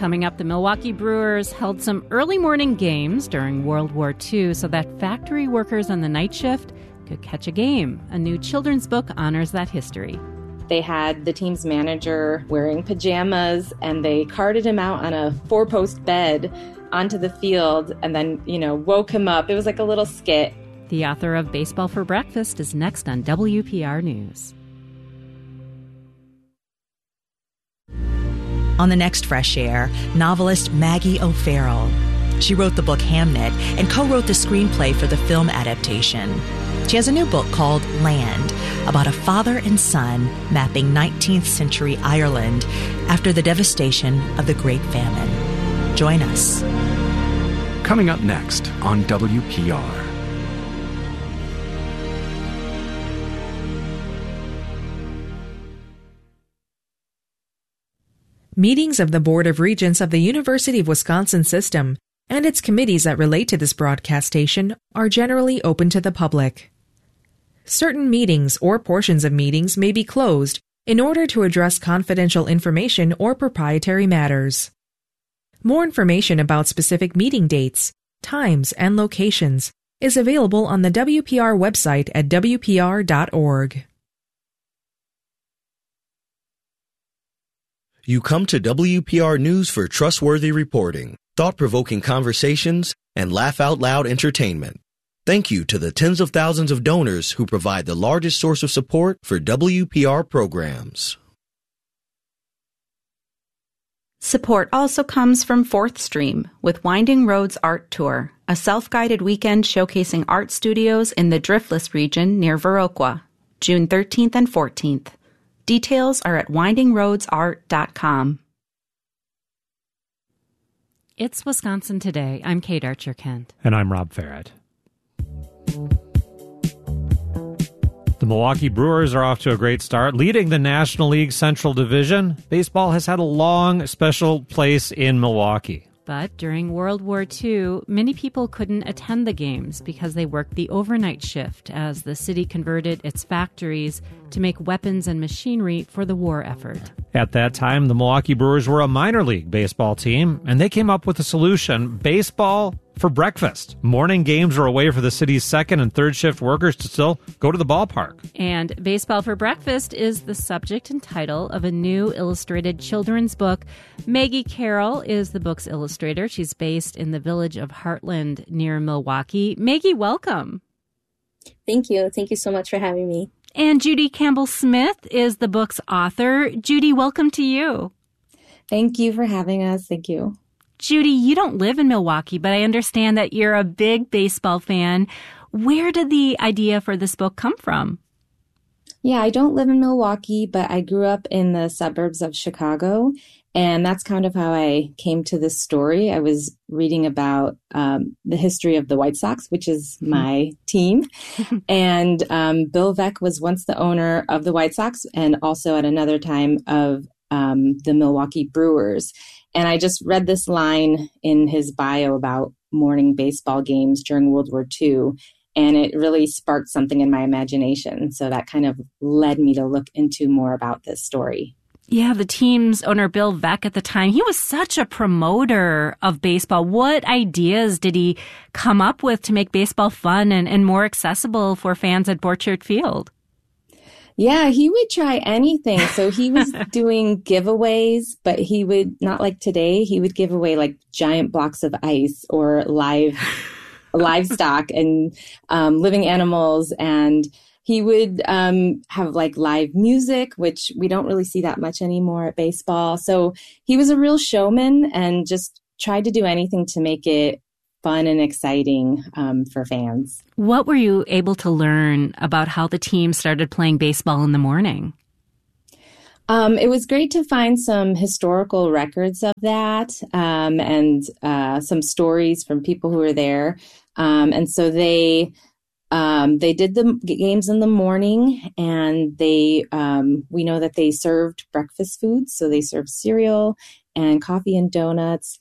Coming up, the Milwaukee Brewers held some early morning games during World War II so that factory workers on the night shift could catch a game. A new children's book honors that history. They had the team's manager wearing pajamas, and they carted him out on a 4-post bed onto the field and then, woke him up. It was like a little skit. The author of Baseball for Breakfast is next on WPR News. On the next Fresh Air, novelist Maggie O'Farrell. She wrote the book Hamnet and co-wrote the screenplay for the film adaptation. She has a new book called Land, about a father and son mapping 19th century Ireland after the devastation of the Great Famine. Join us. Coming up next on WPR. Meetings of the Board of Regents of the University of Wisconsin System and its committees that relate to this broadcast station are generally open to the public. Certain meetings or portions of meetings may be closed in order to address confidential information or proprietary matters. More information about specific meeting dates, times, and locations is available on the WPR website at wpr.org. You come to WPR News for trustworthy reporting, thought-provoking conversations, and laugh-out-loud entertainment. Thank you to the tens of thousands of donors who provide the largest source of support for WPR programs. Support also comes from Fourth Stream with Winding Roads Art Tour, a self-guided weekend showcasing art studios in the Driftless region near Viroqua, June 13th and 14th. Details are at windingroadsart.com. It's Wisconsin Today. I'm Kate Archer-Kent. And I'm Rob Farrett. The Milwaukee Brewers are off to a great start, leading the National League Central Division. Baseball has had a long, special place in Milwaukee. But during World War II, many people couldn't attend the games because they worked the overnight shift as the city converted its factories to make weapons and machinery for the war effort. At that time, the Milwaukee Brewers were a minor league baseball team, and they came up with a solution: baseball for breakfast. Morning games were a way for the city's second and third shift workers to still go to the ballpark. And Baseball for Breakfast is the subject and title of a new illustrated children's book. Maggie Carroll is the book's illustrator. She's based in the village of Heartland near Milwaukee. Maggie, welcome. Thank you. Thank you so much for having me. And Judy Campbell-Smith is the book's author. Judy, welcome to you. Thank you for having us. Thank you. Judy, you don't live in Milwaukee, but I understand that you're a big baseball fan. Where did the idea for this book come from? Yeah, I don't live in Milwaukee, but I grew up in the suburbs of Chicago, and that's kind of how I came to this story. I was reading about the history of the White Sox, which is my team, and Bill Veeck was once the owner of the White Sox and also at another time of the Milwaukee Brewers. And I just read this line in his bio about morning baseball games during World War II, and it really sparked something in my imagination. So that kind of led me to look into more about this story. Yeah, the team's owner, Bill Veeck, at the time, he was such a promoter of baseball. What ideas did he come up with to make baseball fun and more accessible for fans at Borchert Field? Yeah, he would try anything. So he was doing giveaways, but he would, not like today, he would give away like giant blocks of ice or livestock and living animals. And he would have like live music, which we don't really see that much anymore at baseball. So he was a real showman and just tried to do anything to make it fun and exciting for fans. What were you able to learn about how the team started playing baseball in the morning? It was great to find some historical records of that and some stories from people who were there. And so they did the games in the morning, and we know that they served breakfast foods. So they served cereal and coffee and donuts.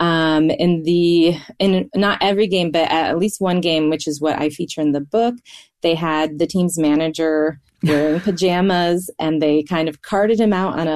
In not every game, but at least one game, which is what I feature in the book, they had the team's manager wearing pajamas, and they kind of carted him out on a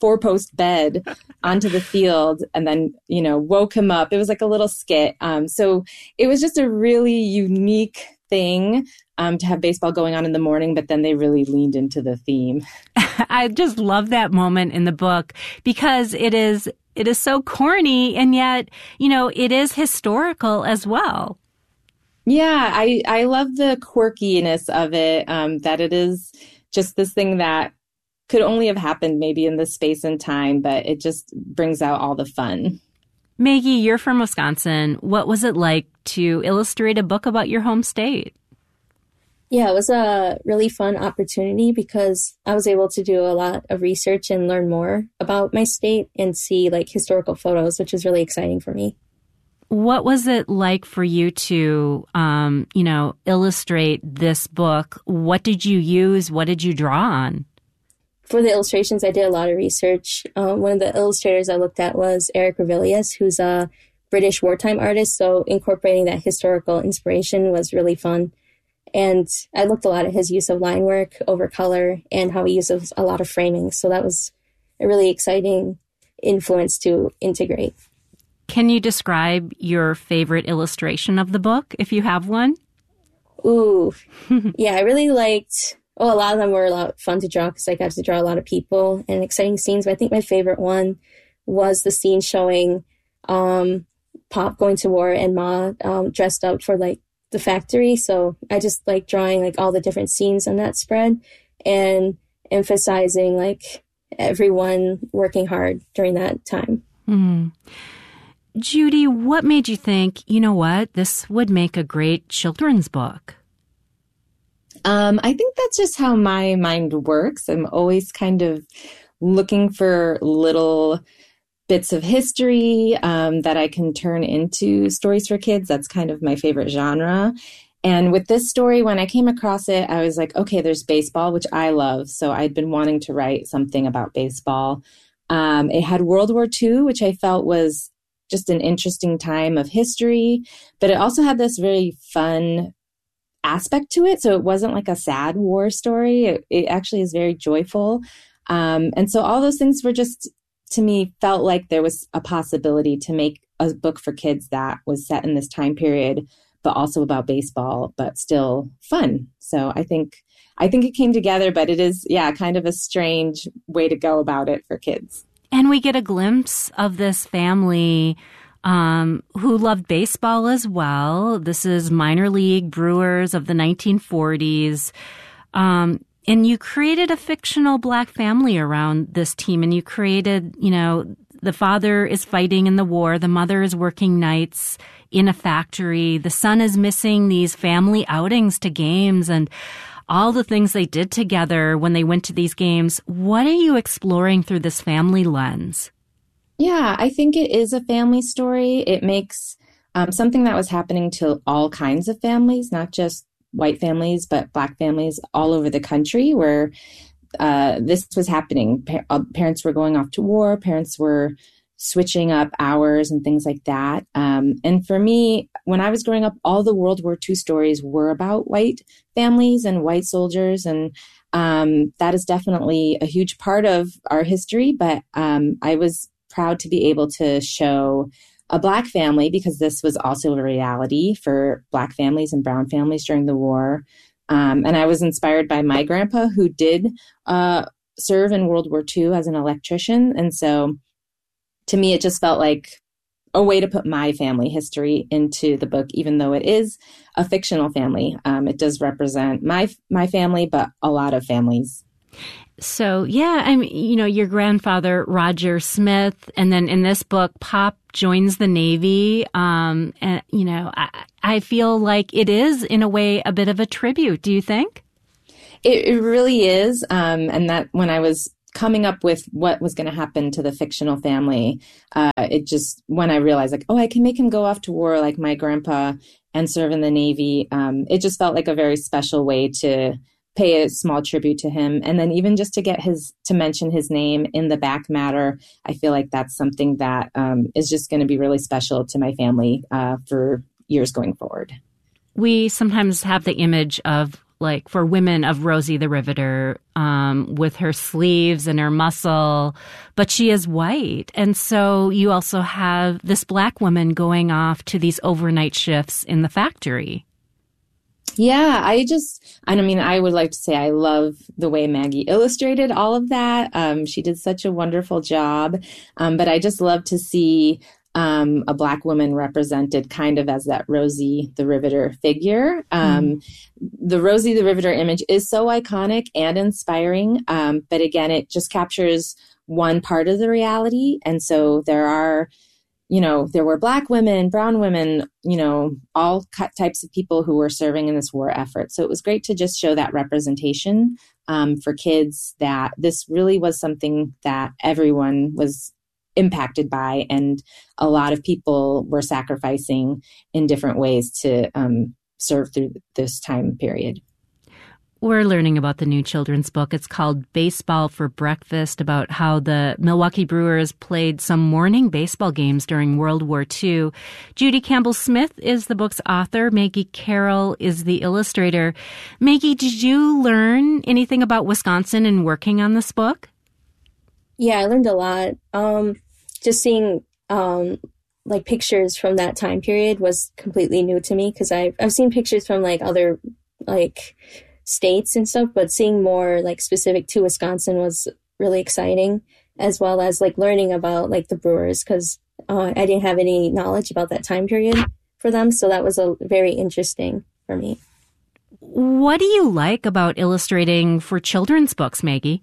4-post bed onto the field and then, woke him up. It was like a little skit. So it was just a really unique thing to have baseball going on in the morning, but then they really leaned into the theme. I just love that moment in the book because it is so corny and yet, it is historical as well. Yeah, I love the quirkiness of it, that it is just this thing that could only have happened maybe in this space and time, but it just brings out all the fun. Maggie, you're from Wisconsin. What was it like to illustrate a book about your home state? Yeah, it was a really fun opportunity because I was able to do a lot of research and learn more about my state and see historical photos, which is really exciting for me. What was it like for you to, illustrate this book? What did you use? What did you draw on? For the illustrations, I did a lot of research. One of the illustrators I looked at was Eric Ravilius, who's a British wartime artist. So incorporating that historical inspiration was really fun. And I looked a lot at his use of line work over color and how he uses a lot of framing. So that was a really exciting influence to integrate. Can you describe your favorite illustration of the book, if you have one? Ooh, yeah, I really liked, a lot of them were a lot of fun to draw because I got to draw a lot of people and exciting scenes. But I think my favorite one was the scene showing Pop going to war and Ma dressed up for the factory. So I just like drawing all the different scenes on that spread and emphasizing everyone working hard during that time. Mm. Judy, what made you think, this would make a great children's book? I think that's just how my mind works. I'm always kind of looking for little bits of history that I can turn into stories for kids. That's kind of my favorite genre. And with this story, when I came across it, I was like, okay, there's baseball, which I love. So I'd been wanting to write something about baseball. It had World War II, which I felt was just an interesting time of history, but it also had this very fun aspect to it. So it wasn't like a sad war story. It actually is very joyful. And so all those things were just, to me, felt like there was a possibility to make a book for kids that was set in this time period, but also about baseball, but still fun. So I think it came together, but it is, kind of a strange way to go about it for kids. And we get a glimpse of this family who loved baseball as well. This is minor league Brewers of the 1940s. And you created a fictional Black family around this team. And you created, the father is fighting in the war. The mother is working nights in a factory. The son is missing these family outings to games and all the things they did together when they went to these games. What are you exploring through this family lens? Yeah, I think it is a family story. It makes something that was happening to all kinds of families, not just white families, but Black families all over the country where this was happening. Parents were going off to war. Parents were switching up hours and things like that. And for me, when I was growing up, all the World War II stories were about white families and white soldiers. And that is definitely a huge part of our history. But I was proud to be able to show a Black family because this was also a reality for Black families and brown families during the war. And I was inspired by my grandpa who did serve in World War II as an electrician. And so to me, it just felt like a way to put my family history into the book, even though it is a fictional family. It does represent my family, but a lot of families. So, your grandfather, Roger Smith, and then in this book, Pop joins the Navy. And, I feel like it is, in a way, a bit of a tribute. Do you think? It really is. And that when I was coming up with what was going to happen to the fictional family, when I realized I can make him go off to war like my grandpa and serve in the Navy. It just felt like a very special way to pay a small tribute to him. And then even just to mention his name in the back matter, I feel like that's something that is just going to be really special to my family for years going forward. We sometimes have the image of like for women of Rosie the Riveter, with her sleeves and her muscle, but she is white. And so you also have this Black woman going off to these overnight shifts in the factory. Yeah, I would like to say I love the way Maggie illustrated all of that. She did such a wonderful job. But I just love to see a Black woman represented kind of as that Rosie the Riveter figure. The Rosie the Riveter image is so iconic and inspiring. But again, it just captures one part of the reality. And so there were Black women, brown women, all types of people who were serving in this war effort. So it was great to just show that representation for kids, that this really was something that everyone was impacted by, and a lot of people were sacrificing in different ways to serve through this time period. We're learning about the new children's book. It's called Baseball for Breakfast, about how the Milwaukee Brewers played some morning baseball games during World War II. Judy Campbell-Smith is the book's author. Maggie Carroll is the illustrator. Maggie, did you learn anything about Wisconsin in working on this book? Yeah, I learned a lot. Just seeing like pictures from that time period was completely new to me, because I've seen pictures from like other like states and stuff, but seeing more like specific to Wisconsin was really exciting, as well as like learning about like the Brewers, because I didn't have any knowledge about that time period for them. So that was very interesting for me. What do you like about illustrating for children's books, Maggie?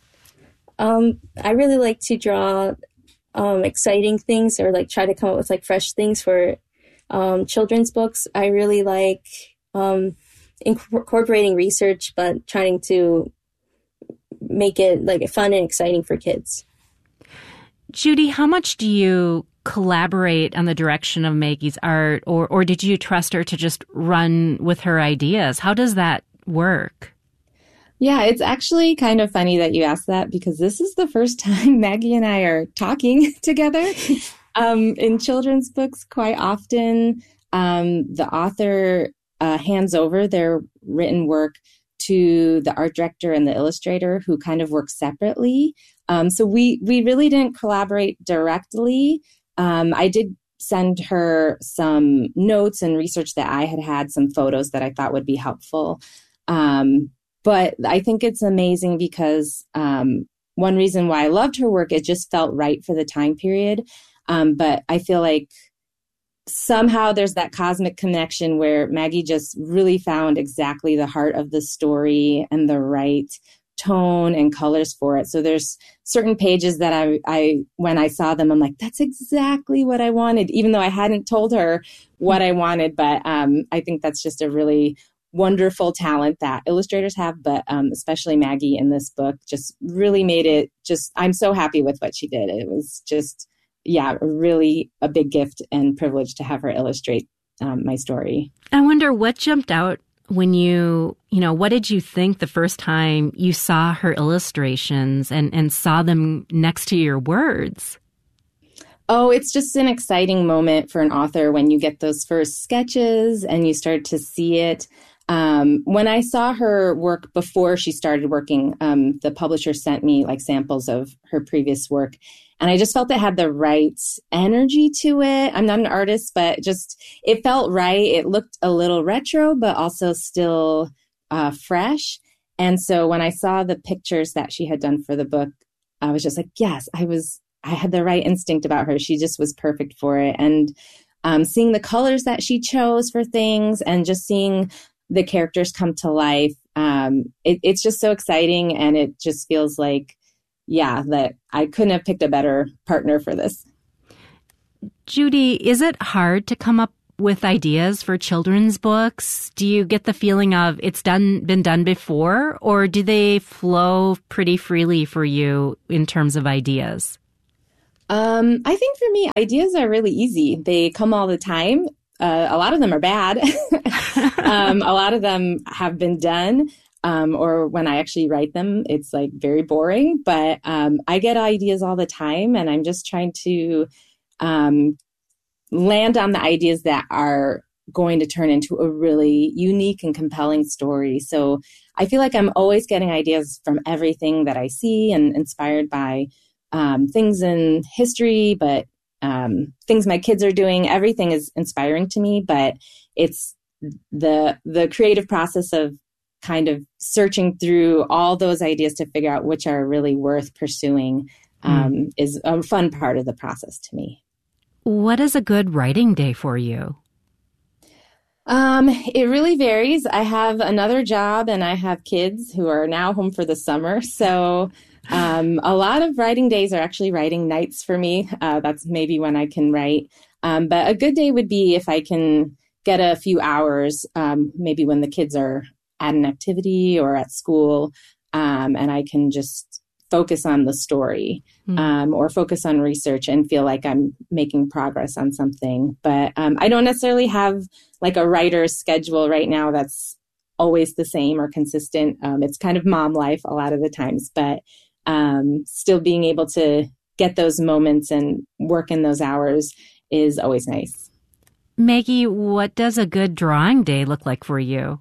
I really like to draw exciting things, or like try to come up with like fresh things for children's books. I really like incorporating research, but trying to make it like fun and exciting for kids. Judy, how much do you collaborate on the direction of Maggie's art, or did you trust her to just run with her ideas? How does that work? Yeah, it's actually kind of funny that you asked that, because this is the first time Maggie and I are talking together. In children's books, quite often, the author hands over their written work to the art director and the illustrator, who kind of work separately. So we really didn't collaborate directly. I did send her some notes and research that I had, some photos that I thought would be helpful. But I think it's amazing because one reason why I loved her work, it just felt right for the time period. But I feel like somehow there's that cosmic connection where Maggie just really found exactly the heart of the story and the right tone and colors for it. So there's certain pages that I when I saw them, I'm like, that's exactly what I wanted, even though I hadn't told her what I wanted. But I think that's just a really wonderful talent that illustrators have, but especially Maggie in this book just really made it I'm so happy with what she did. It was just, really a big gift and privilege to have her illustrate my story. I wonder what jumped out when what did you think the first time you saw her illustrations and saw them next to your words? Oh, it's just an exciting moment for an author when you get those first sketches and you start to see it. When I saw her work before she started working, the publisher sent me like samples of her previous work, and I just felt it had the right energy to it. I'm not an artist, but just it felt right. It looked a little retro, but also still fresh. And so when I saw the pictures that she had done for the book, I was just like, yes, I had the right instinct about her. She just was perfect for it. And seeing the colors that she chose for things, and just seeing the characters come to life, it's just so exciting. And it just feels like, that I couldn't have picked a better partner for this. Judy, is it hard to come up with ideas for children's books? Do you get the feeling of it's been done before, or do they flow pretty freely for you in terms of ideas? I think for me, ideas are really easy. They come all the time. A lot of them are bad. A lot of them have been done. Or when I actually write them, it's like very boring, but I get ideas all the time, and I'm just trying to land on the ideas that are going to turn into a really unique and compelling story. So I feel like I'm always getting ideas from everything that I see and inspired by things in history, but things my kids are doing. Everything is inspiring to me, but it's the creative process of kind of searching through all those ideas to figure out which are really worth pursuing is a fun part of the process to me. What is a good writing day for you? It really varies. I have another job and I have kids who are now home for the summer. So a lot of writing days are actually writing nights for me. That's maybe when I can write. But a good day would be if I can get a few hours, maybe when the kids are at an activity or at school, and I can just focus on the story or focus on research and feel like I'm making progress on something. But I don't necessarily have like a writer's schedule right now that's always the same or consistent. It's kind of mom life a lot of the times, but still being able to get those moments and work in those hours is always nice. Maggie, what does a good drawing day look like for you?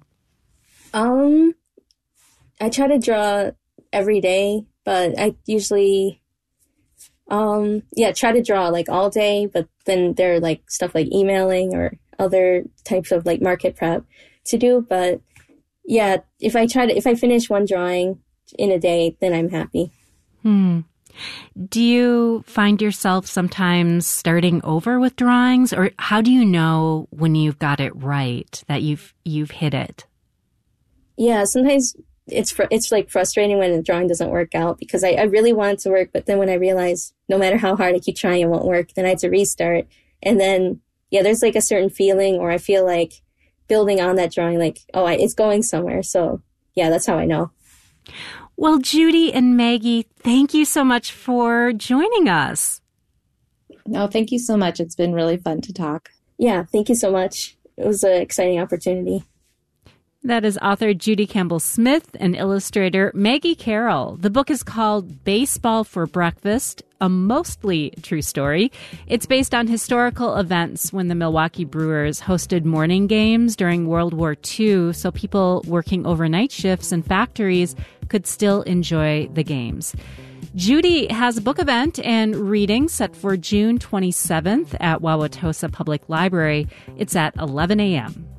I try to draw every day, but I usually, try to draw like all day, but then there are like stuff like emailing or other types of like market prep to do. But yeah, if I finish one drawing in a day, then I'm happy. Do you find yourself sometimes starting over with drawings, or how do you know when you've got it right, that you've hit it? Yeah, sometimes it's like frustrating when a drawing doesn't work out because I really want it to work, but then when I realize no matter how hard I keep trying, it won't work, then I have to restart. And then, yeah, there's like a certain feeling, or I feel like building on that drawing, like, it's going somewhere. So yeah, that's how I know. Well, Judy and Maggie, thank you so much for joining us. No, thank you so much. It's been really fun to talk. Yeah, thank you so much. It was an exciting opportunity. That is author Judy Campbell-Smith and illustrator Maggie Carroll. The book is called Baseball for Breakfast, a mostly true story. It's based on historical events when the Milwaukee Brewers hosted morning games during World War II, so people working overnight shifts in factories could still enjoy the games. Judy has a book event and reading set for June 27th at Wauwatosa Public Library. It's at 11 a.m.